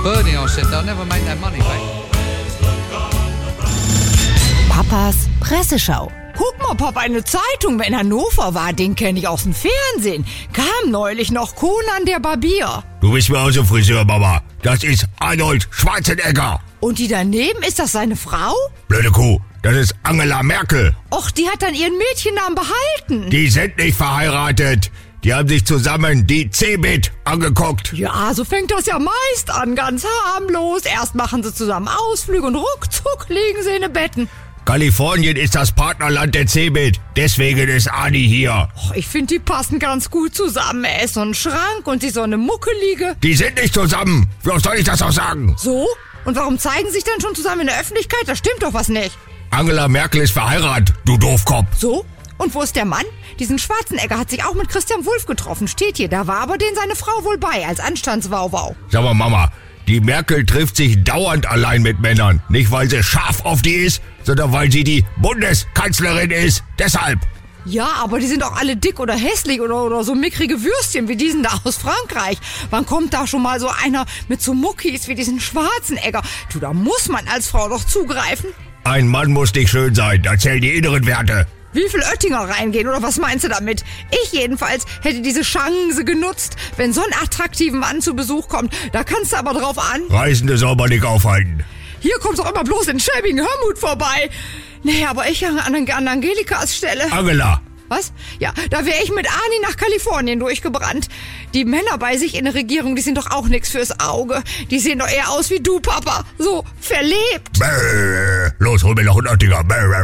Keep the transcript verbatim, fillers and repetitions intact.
Bernie, I said, they'll never make that money back. Papas Presseschau. Guck mal, Papa, eine Zeitung in Hannover war, den kenne ich aus dem Fernsehen. Kam neulich noch Conan der Barbier. Du bist mir auch so Friseur, Mama. Das ist Arnold Schwarzenegger. Und die daneben, ist das seine Frau? Blöde Kuh, das ist Angela Merkel. Och, die hat dann ihren Mädchennamen behalten. Die sind nicht verheiratet. Die haben sich zusammen die Cebit angeguckt. Ja, so fängt das ja meist an, ganz harmlos. Erst machen sie zusammen Ausflüge und ruckzuck liegen sie in den Betten. Kalifornien ist das Partnerland der Cebit. Deswegen ist Adi hier. Och, ich finde, die passen ganz gut zusammen. Er ist so ein Schrank und sie so eine Muckelige. Die sind nicht zusammen. Wie soll ich das auch sagen? So? Und warum zeigen sie sich dann schon zusammen in der Öffentlichkeit? Da stimmt doch was nicht. Angela Merkel ist verheiratet, du Doofkopf. So? Und wo ist der Mann? Diesen Schwarzenegger hat sich auch mit Christian Wulff getroffen. Steht hier, da war aber denen seine Frau wohl bei, als Anstandswauwau. Sag mal, Mama, die Merkel trifft sich dauernd allein mit Männern. Nicht, weil sie scharf auf die ist, sondern weil sie die Bundeskanzlerin ist. Deshalb. Ja, aber die sind doch alle dick oder hässlich oder, oder so mickrige Würstchen wie diesen da aus Frankreich. Wann kommt da schon mal so einer mit so Muckis wie diesen Schwarzenegger? Du, da muss man als Frau doch zugreifen. Ein Mann muss nicht schön sein, da zählen die inneren Werte. Wie viel Oettinger reingehen, oder was meinst du damit? Ich jedenfalls hätte diese Chance genutzt. Wenn so ein attraktiven Mann zu Besuch kommt, da kannst du aber drauf an. Reisende soll man nicht aufhalten. Hier kommst du auch immer bloß in schäbigen Hörmut vorbei. Nee, aber ich an, an Angelikas Stelle. Angela. Was? Ja, da wäre ich mit Ani nach Kalifornien durchgebrannt. Die Männer bei sich in der Regierung, die sind doch auch nix fürs Auge. Die sehen doch eher aus wie du, Papa. So, verlebt. Bäh. Los, hol mir noch einen Oettinger. Bäh.